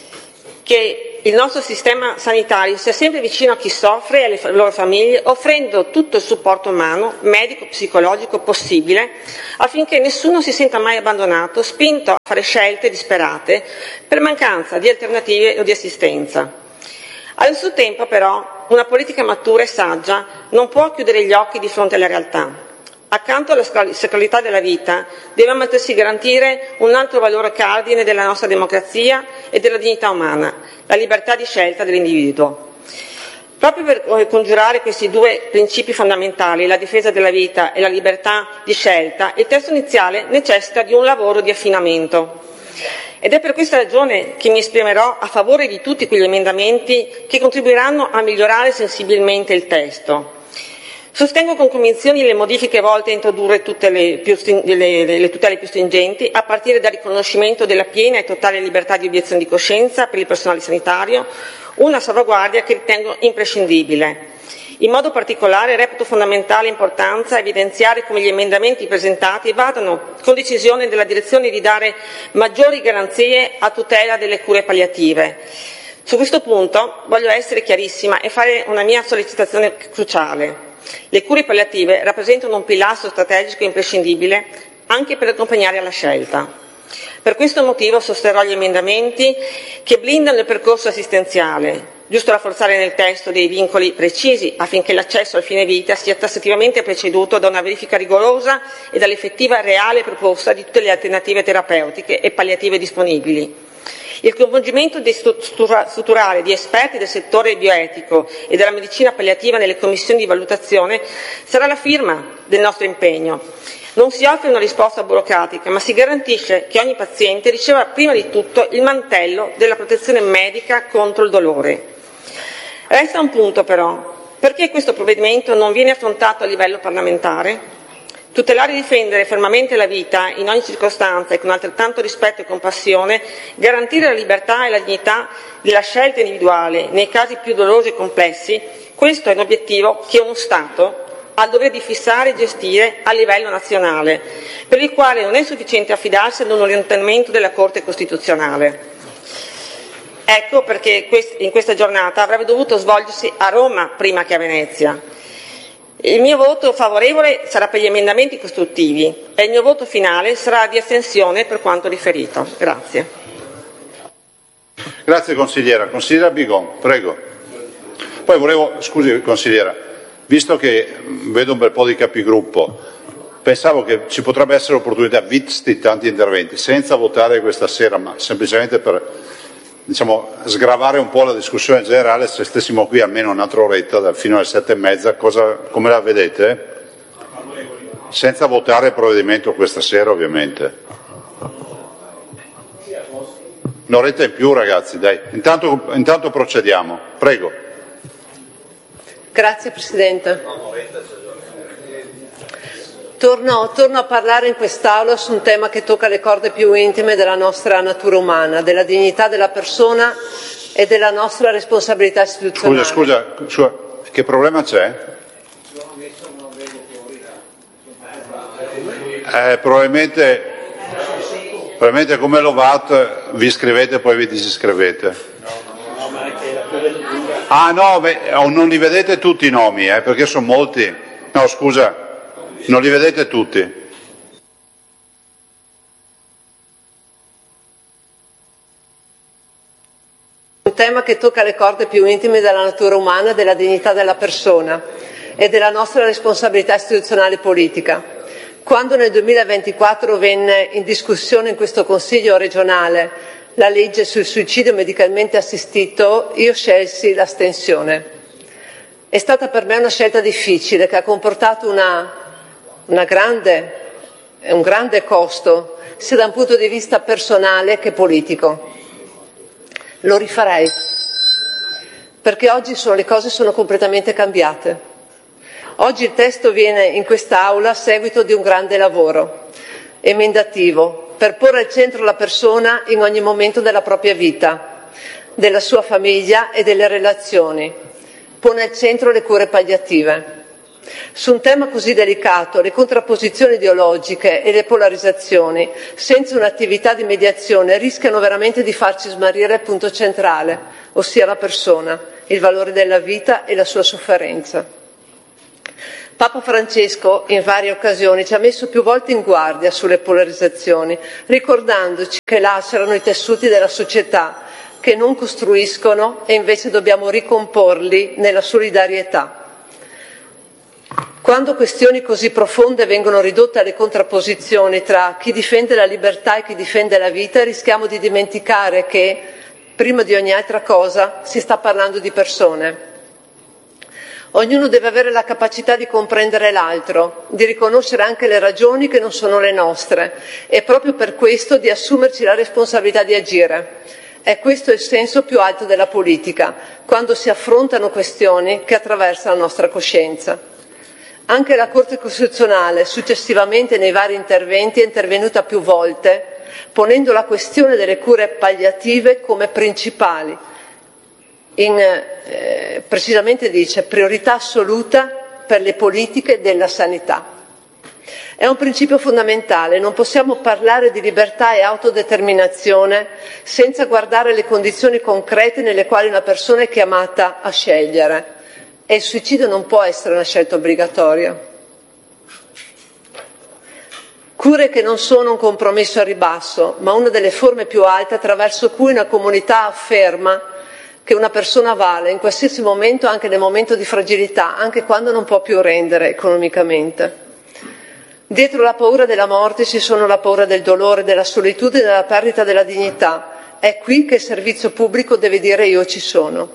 che il nostro sistema sanitario sia sempre vicino a chi soffre e alle loro famiglie, offrendo tutto il supporto umano, medico, psicologico possibile, affinché nessuno si senta mai abbandonato, spinto a fare scelte disperate per mancanza di alternative o di assistenza. Allo stesso tempo, però, una politica matura e saggia non può chiudere gli occhi di fronte alla realtà. Accanto alla sacralità della vita, deve altresì garantire un altro valore cardine della nostra democrazia e della dignità umana, la libertà di scelta dell'individuo. Proprio per congiurare questi due principi fondamentali, la difesa della vita e la libertà di scelta, il testo iniziale necessita di un lavoro di affinamento. Ed è per questa ragione che mi esprimerò a favore di tutti quegli emendamenti che contribuiranno a migliorare sensibilmente il testo. Sostengo con convinzione le modifiche volte a introdurre tutte le tutele più stringenti, a partire dal riconoscimento della piena e totale libertà di obiezione di coscienza per il personale sanitario, una salvaguardia che ritengo imprescindibile. In modo particolare reputo fondamentale importanza evidenziare come gli emendamenti presentati vadano con decisione nella direzione di dare maggiori garanzie a tutela delle cure palliative. Su questo punto voglio essere chiarissima e fare una mia sollecitazione cruciale. Le cure palliative rappresentano un pilastro strategico imprescindibile anche per accompagnare alla scelta. Per questo motivo sosterrò gli emendamenti che blindano il percorso assistenziale, giusto rafforzare nel testo dei vincoli precisi affinché l'accesso al fine vita sia tassativamente preceduto da una verifica rigorosa e dall'effettiva reale proposta di tutte le alternative terapeutiche e palliative disponibili. Il coinvolgimento strutturale di esperti del settore bioetico e della medicina palliativa nelle commissioni di valutazione sarà la firma del nostro impegno. Non si offre una risposta burocratica, ma si garantisce che ogni paziente riceva prima di tutto il mantello della protezione medica contro il dolore. Resta un punto però: perché questo provvedimento non viene affrontato a livello parlamentare? Tutelare e difendere fermamente la vita in ogni circostanza e con altrettanto rispetto e compassione, garantire la libertà e la dignità della scelta individuale nei casi più dolorosi e complessi, questo è un obiettivo che uno Stato ha il dovere di fissare e gestire a livello nazionale, per il quale non è sufficiente affidarsi ad un orientamento della Corte Costituzionale. Ecco perché in questa giornata avrebbe dovuto svolgersi a Roma prima che a Venezia. Il mio voto favorevole sarà per gli emendamenti costruttivi e il mio voto finale sarà di astensione per quanto riferito. Grazie. Grazie consigliera. Consigliera Bigon, prego. Poi scusi consigliera, visto che vedo un bel po' di capigruppo, pensavo che ci potrebbe essere l'opportunità, visti tanti interventi, senza votare questa sera, ma semplicemente per sgravare un po' la discussione generale, se stessimo qui almeno un'altra oretta fino alle 7:30, come la vedete? Senza votare il provvedimento questa sera, ovviamente. Un'oretta in più, ragazzi, dai. Intanto procediamo. Prego. Grazie Presidente. Torno a parlare in quest'Aula su un tema che tocca le corde più intime della nostra natura umana, della dignità della persona e della nostra responsabilità istituzionale. Scusa, che problema c'è? Probabilmente come Lovat vi iscrivete e poi vi disiscrivete. Ah no, non li vedete tutti i nomi, perché sono molti. No, scusa. Non li vedete tutti? Un tema che tocca le corde più intime della natura umana, della dignità della persona e della nostra responsabilità istituzionale e politica. Quando nel 2024 venne in discussione in questo Consiglio regionale la legge sul suicidio medicalmente assistito, io scelsi l'astensione. È stata per me una scelta difficile che ha comportato un grande costo sia da un punto di vista personale che politico. Lo rifarei, perché oggi le cose sono completamente cambiate. Oggi il testo viene in quest'Aula a seguito di un grande lavoro emendativo per porre al centro la persona in ogni momento della propria vita, della sua famiglia e delle relazioni. Pone al centro le cure palliative. Su un tema così delicato, le contrapposizioni ideologiche e le polarizzazioni, senza un'attività di mediazione, rischiano veramente di farci smarrire il punto centrale, ossia la persona, il valore della vita e la sua sofferenza. Papa Francesco in varie occasioni ci ha messo più volte in guardia sulle polarizzazioni, ricordandoci che lacerano i tessuti della società, che non costruiscono e invece dobbiamo ricomporli nella solidarietà. Quando questioni così profonde vengono ridotte alle contrapposizioni tra chi difende la libertà e chi difende la vita, rischiamo di dimenticare che, prima di ogni altra cosa, si sta parlando di persone. Ognuno deve avere la capacità di comprendere l'altro, di riconoscere anche le ragioni che non sono le nostre e proprio per questo di assumerci la responsabilità di agire. È questo il senso più alto della politica, quando si affrontano questioni che attraversano la nostra coscienza. Anche la Corte Costituzionale, successivamente nei vari interventi, è intervenuta più volte, ponendo la questione delle cure palliative come principali. Precisamente dice priorità assoluta per le politiche della sanità. È un principio fondamentale, non possiamo parlare di libertà e autodeterminazione senza guardare le condizioni concrete nelle quali una persona è chiamata a scegliere. E il suicidio non può essere una scelta obbligatoria. Cure che non sono un compromesso a ribasso, ma una delle forme più alte attraverso cui una comunità afferma che una persona vale in qualsiasi momento, anche nel momento di fragilità, anche quando non può più rendere economicamente. Dietro la paura della morte ci sono la paura del dolore, della solitudine e della perdita della dignità. È qui che il servizio pubblico deve dire io ci sono.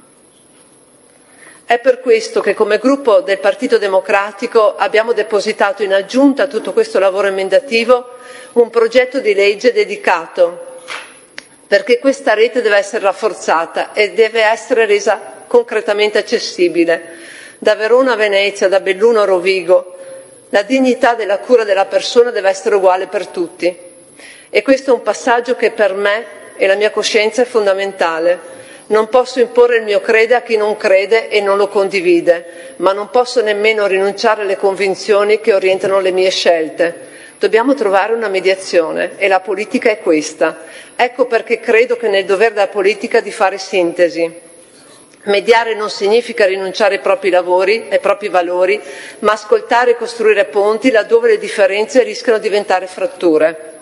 È per questo che come gruppo del Partito Democratico abbiamo depositato in aggiunta a tutto questo lavoro emendativo un progetto di legge dedicato, perché questa rete deve essere rafforzata e deve essere resa concretamente accessibile. Da Verona a Venezia, da Belluno a Rovigo, la dignità della cura della persona deve essere uguale per tutti. E questo è un passaggio che per me e la mia coscienza è fondamentale. Non posso imporre il mio credo a chi non crede e non lo condivide, ma non posso nemmeno rinunciare alle convinzioni che orientano le mie scelte. Dobbiamo trovare una mediazione e la politica è questa. Ecco perché credo che nel dovere della politica di fare sintesi. Mediare non significa rinunciare ai propri lavori, ai propri valori, ma ascoltare e costruire ponti laddove le differenze rischiano di diventare fratture.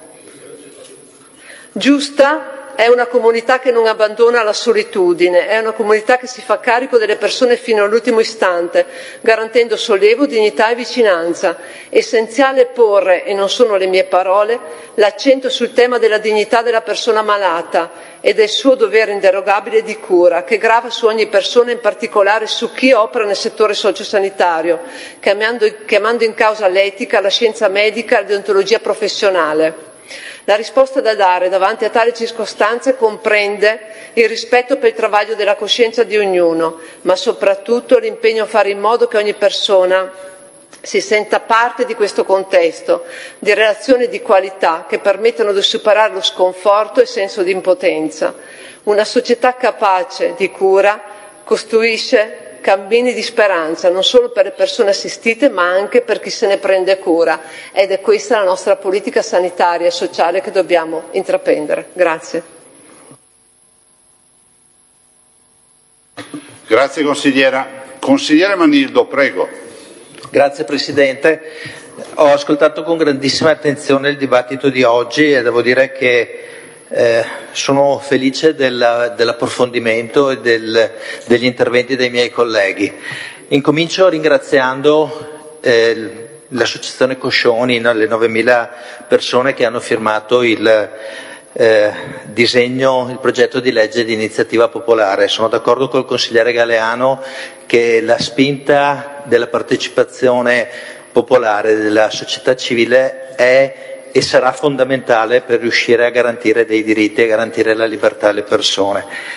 Giusta è una comunità che non abbandona la solitudine, è una comunità che si fa carico delle persone fino all'ultimo istante, garantendo sollievo, dignità e vicinanza. Essenziale porre, e non sono le mie parole, l'accento sul tema della dignità della persona malata e del suo dovere inderogabile di cura, che grava su ogni persona, in particolare su chi opera nel settore sociosanitario, chiamando in causa l'etica, la scienza medica e la deontologia professionale. La risposta da dare davanti a tali circostanze comprende il rispetto per il travaglio della coscienza di ognuno, ma soprattutto l'impegno a fare in modo che ogni persona si senta parte di questo contesto, di relazioni di qualità che permettano di superare lo sconforto e il senso di impotenza. Una società capace di cura costruisce cammini di speranza, non solo per le persone assistite, ma anche per chi se ne prende cura. Ed è questa la nostra politica sanitaria e sociale che dobbiamo intraprendere. Grazie. Grazie consigliera. Consigliere Manildo, prego. Grazie Presidente. Ho ascoltato con grandissima attenzione il dibattito di oggi e devo dire che sono felice dell'approfondimento e degli interventi dei miei colleghi. Incomincio ringraziando l'associazione Coscioni, le 9.000 persone che hanno firmato il progetto di legge di iniziativa popolare. Sono d'accordo col consigliere Galeano che la spinta della partecipazione popolare della società civile è e sarà fondamentale per riuscire a garantire dei diritti e garantire la libertà alle persone.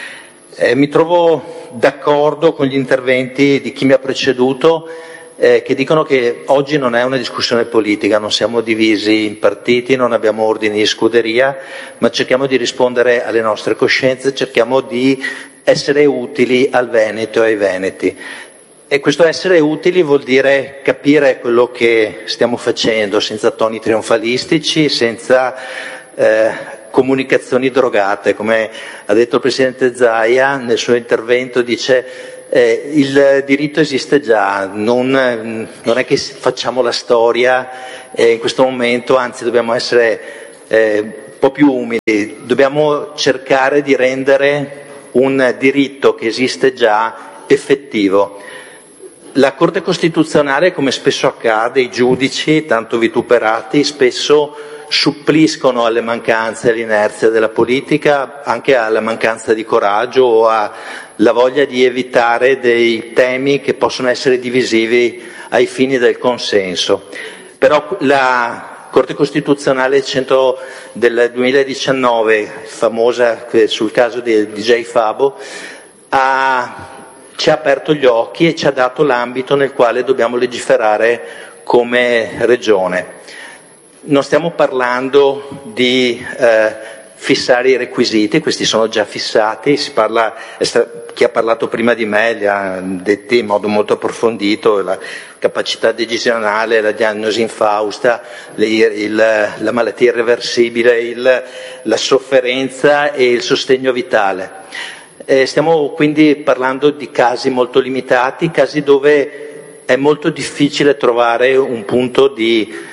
Mi trovo d'accordo con gli interventi di chi mi ha preceduto, che dicono che oggi non è una discussione politica, non siamo divisi in partiti, non abbiamo ordini di scuderia, ma cerchiamo di rispondere alle nostre coscienze, cerchiamo di essere utili al Veneto e ai veneti. E questo essere utili vuol dire capire quello che stiamo facendo senza toni trionfalistici, senza comunicazioni drogate. Come ha detto il Presidente Zaia nel suo intervento, dice il diritto esiste già, non è che facciamo la storia in questo momento, anzi dobbiamo essere un po' più umili, dobbiamo cercare di rendere un diritto che esiste già effettivo. La Corte Costituzionale, come spesso accade, i giudici, tanto vituperati, spesso suppliscono alle mancanze e all'inerzia della politica, anche alla mancanza di coraggio o alla voglia di evitare dei temi che possono essere divisivi ai fini del consenso. Però la Corte Costituzionale del 2019, famosa sul caso di DJ Fabo, ci ha aperto gli occhi e ci ha dato l'ambito nel quale dobbiamo legiferare come Regione. Non stiamo parlando di fissare i requisiti, questi sono già fissati, chi ha parlato prima di me li ha detti in modo molto approfondito, la capacità decisionale, la diagnosi infausta, la malattia irreversibile, la sofferenza e il sostegno vitale. Stiamo quindi parlando di casi molto limitati, casi dove è molto difficile trovare un punto di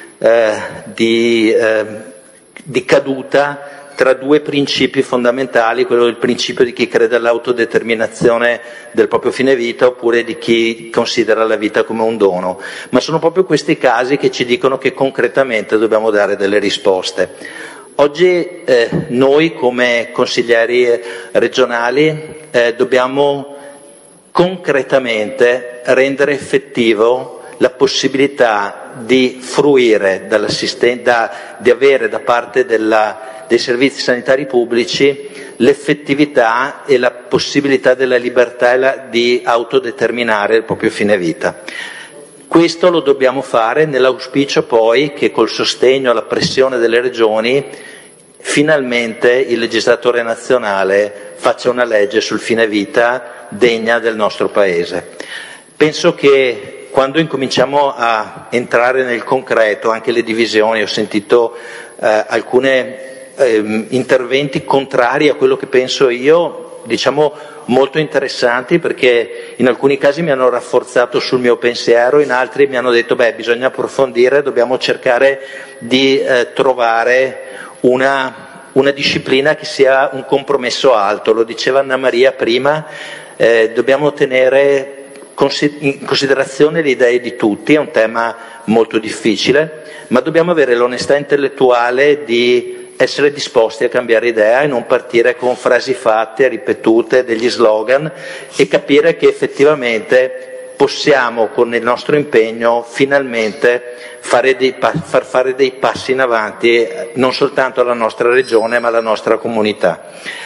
caduta tra due principi fondamentali, quello del principio di chi crede all'autodeterminazione del proprio fine vita oppure di chi considera la vita come un dono. Ma sono proprio questi casi che ci dicono che concretamente dobbiamo dare delle risposte. Oggi noi come consiglieri regionali dobbiamo concretamente rendere effettivo la possibilità di fruire di avere da parte dei servizi sanitari pubblici l'effettività e la possibilità della libertà di autodeterminare il proprio fine vita. Questo lo dobbiamo fare nell'auspicio poi che col sostegno alla pressione delle regioni finalmente il legislatore nazionale faccia una legge sul fine vita degna del nostro Paese. Penso che quando incominciamo a entrare nel concreto, anche le divisioni, ho sentito alcuni interventi contrari a quello che penso io, diciamo molto interessanti, perché in alcuni casi mi hanno rafforzato sul mio pensiero, in altri mi hanno detto bisogna approfondire, dobbiamo cercare di trovare una disciplina che sia un compromesso alto. Lo diceva Anna Maria prima, dobbiamo tenere in considerazione le idee di tutti, è un tema molto difficile, ma dobbiamo avere l'onestà intellettuale di essere disposti a cambiare idea e non partire con frasi fatte, ripetute, degli slogan, e capire che effettivamente possiamo con il nostro impegno finalmente far fare dei passi in avanti non soltanto alla nostra regione ma alla nostra comunità.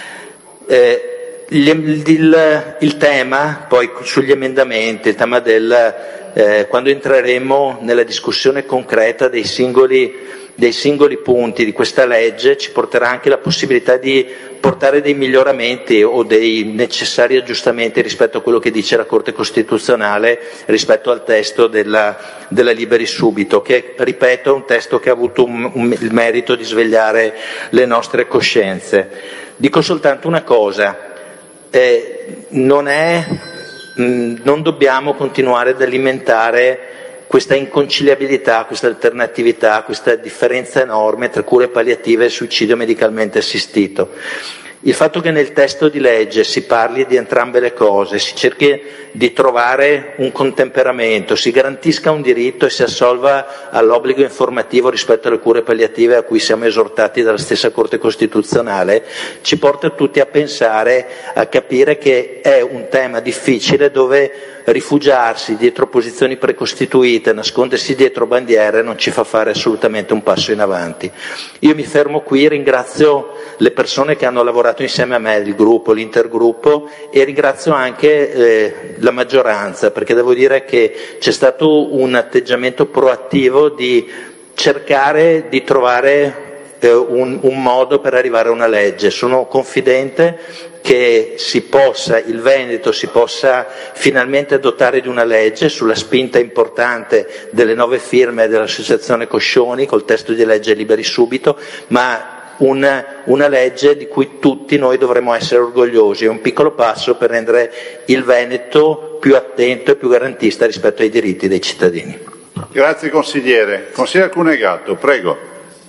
Il tema poi sugli emendamenti, il tema quando entreremo nella discussione concreta dei singoli punti di questa legge, ci porterà anche la possibilità di portare dei miglioramenti o dei necessari aggiustamenti rispetto a quello che dice la Corte Costituzionale, rispetto al testo della Liberi Subito, che ripeto è un testo che ha avuto il merito di svegliare le nostre coscienze. Dico soltanto una cosa. Non dobbiamo continuare ad alimentare questa inconciliabilità, questa alternatività, questa differenza enorme tra cure palliative e suicidio medicalmente assistito. Il fatto che nel testo di legge si parli di entrambe le cose, si cerchi di trovare un contemperamento, si garantisca un diritto e si assolva all'obbligo informativo rispetto alle cure palliative a cui siamo esortati dalla stessa Corte Costituzionale, ci porta tutti a pensare, a capire che è un tema difficile dove rifugiarsi dietro posizioni precostituite, nascondersi dietro bandiere non ci fa fare assolutamente un passo in avanti. Io mi fermo qui, ringrazio le persone che hanno lavorato lavorato insieme a me, il gruppo, l'intergruppo, e ringrazio anche la maggioranza, perché devo dire che c'è stato un atteggiamento proattivo di cercare di trovare un modo per arrivare a una legge. Sono confidente che il Veneto si possa finalmente dotare di una legge sulla spinta importante delle 9 firme dell'associazione Coscioni col testo di legge Liberi Subito, ma una legge di cui tutti noi dovremmo essere orgogliosi. È un piccolo passo per rendere il Veneto più attento e più garantista rispetto ai diritti dei cittadini. Grazie consigliere. Consigliere Cunegato, prego.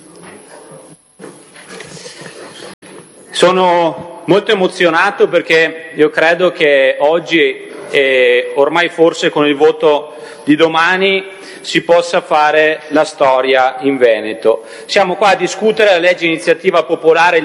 Sono molto emozionato perché io credo che oggi e ormai forse con il voto di domani si possa fare la storia in Veneto. Siamo qua a discutere la legge iniziativa popolare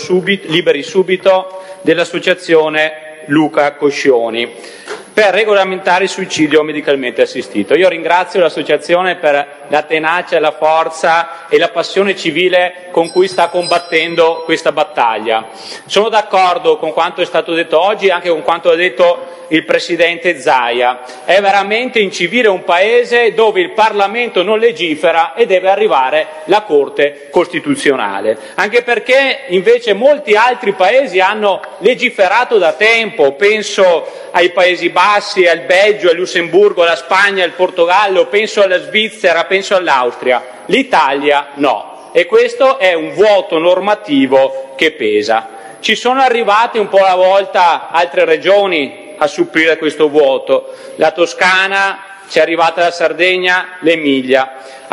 Liberi Subito dell'associazione Luca Coscioni per regolamentare il suicidio medicalmente assistito. Io ringrazio l'associazione per la tenacia, la forza e la passione civile con cui sta combattendo questa battaglia. Sono d'accordo con quanto è stato detto oggi e anche con quanto ha detto il Presidente Zaia. È veramente incivile un Paese dove il Parlamento non legifera e deve arrivare la Corte Costituzionale. Anche perché invece molti altri Paesi hanno legiferato da tempo, penso ai Paesi Bassi, al Belgio, al Lussemburgo, alla Spagna, al Portogallo, penso alla Svizzera, penso all'Austria. L'Italia no. E questo è un vuoto normativo che pesa. Ci sono arrivate un po' alla volta altre regioni a supplire questo vuoto. La Toscana, c'è arrivata la Sardegna, l'Emilia.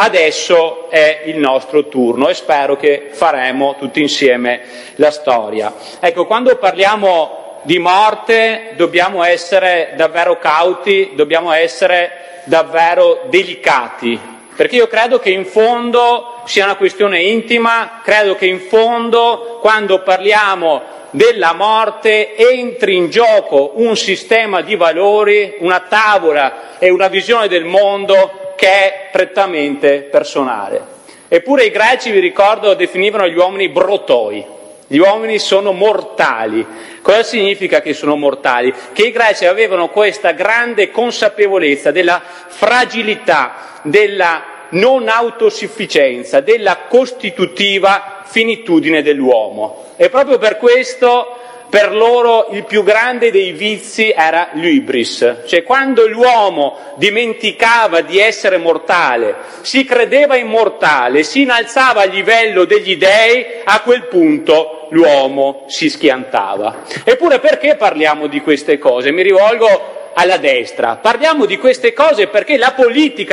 Adesso è il nostro turno e spero che faremo tutti insieme la storia. Ecco, quando parliamo di morte dobbiamo essere davvero cauti, dobbiamo essere davvero delicati, perché io credo che in fondo sia una questione intima, credo che in fondo quando parliamo della morte entri in gioco un sistema di valori, una tavola e una visione del mondo che è prettamente personale. Eppure i greci, vi ricordo, definivano gli uomini brotoi. Gli uomini sono mortali. Cosa significa che sono mortali? Che i greci avevano questa grande consapevolezza della fragilità, della non autosufficienza, della costitutiva finitudine dell'uomo. E proprio per questo per loro il più grande dei vizi era l'hybris, cioè quando l'uomo dimenticava di essere mortale, si credeva immortale, si innalzava a livello degli dei, a quel punto l'uomo si schiantava. Eppure perché parliamo di queste cose? Mi rivolgo alla destra. Parliamo di queste cose perché la politica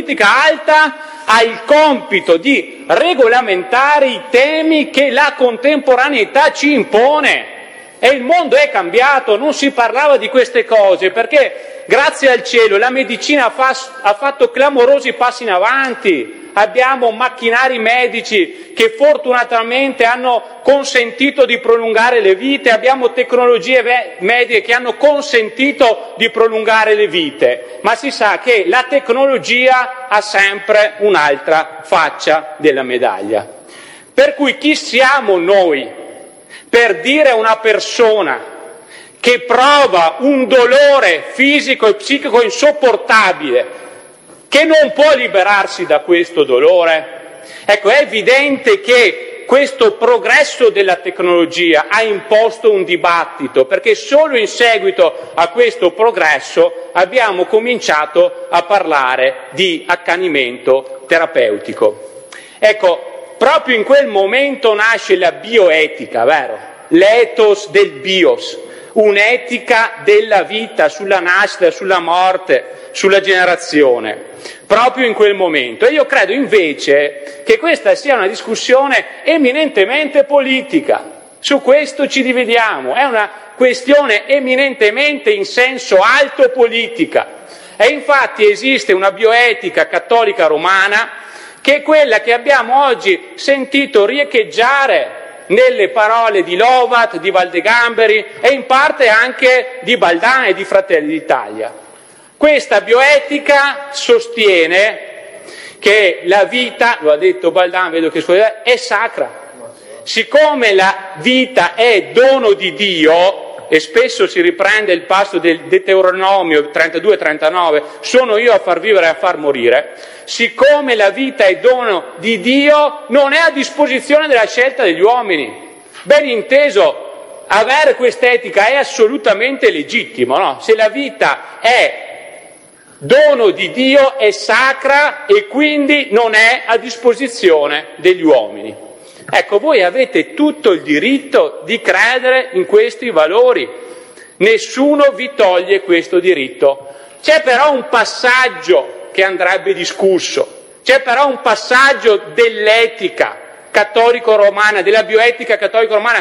alta ha il compito di regolamentare i temi che la contemporaneità ci impone. E il mondo è cambiato, non si parlava di queste cose perché, grazie al cielo, la medicina ha fatto clamorosi passi in avanti. Abbiamo macchinari medici che fortunatamente hanno consentito di prolungare le vite, abbiamo tecnologie mediche che hanno consentito di prolungare le vite, ma si sa che la tecnologia ha sempre un'altra faccia della medaglia. Per cui chi siamo noi per dire a una persona che prova un dolore fisico e psichico insopportabile che non può liberarsi da questo dolore? Ecco, è evidente che questo progresso della tecnologia ha imposto un dibattito, perché solo in seguito a questo progresso abbiamo cominciato a parlare di accanimento terapeutico. Ecco, proprio in quel momento nasce la bioetica, vero? L'ethos del bios, un'etica della vita, sulla nascita, sulla morte, sulla generazione, proprio in quel momento. E io credo invece che questa sia una discussione eminentemente politica. Su questo ci dividiamo, è una questione eminentemente in senso alto politica. E infatti esiste una bioetica cattolica romana che è quella che abbiamo oggi sentito riecheggiare nelle parole di Lovat, di Valdegamberi e in parte anche di Baldan e di Fratelli d'Italia. Questa bioetica sostiene che la vita, lo ha detto Baldan, vedo che è sacra, siccome la vita è dono di Dio, e spesso si riprende il passo del Deuteronomio 32-39, sono io a far vivere e a far morire, siccome la vita è dono di Dio, non è a disposizione della scelta degli uomini. Ben inteso, avere quest'etica è assolutamente legittimo, no? Se la vita è dono di Dio, è sacra e quindi non è a disposizione degli uomini. Ecco, voi avete tutto il diritto di credere in questi valori, nessuno vi toglie questo diritto. C'è però un passaggio che andrebbe discusso, c'è però un passaggio dell'etica cattolico-romana, della bioetica cattolico-romana,